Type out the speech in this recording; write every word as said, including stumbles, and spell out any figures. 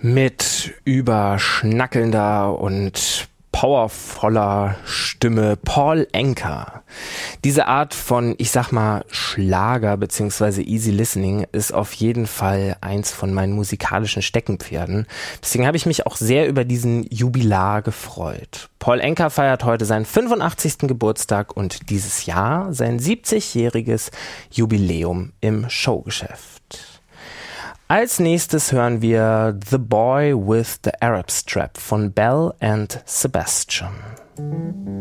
Mit überschnackelnder und powervoller Stimme Paul Anka. Diese Art von, ich sag mal, Schlager bzw. Easy Listening ist auf jeden Fall eins von meinen musikalischen Steckenpferden. Deswegen habe ich mich auch sehr über diesen Jubilar gefreut. Paul Anka feiert heute seinen fünfundachtzigsten Geburtstag und dieses Jahr sein siebzigjähriges Jubiläum im Showgeschäft. Als nächstes hören wir The Boy with the Arab Strap von Belle and Sebastian.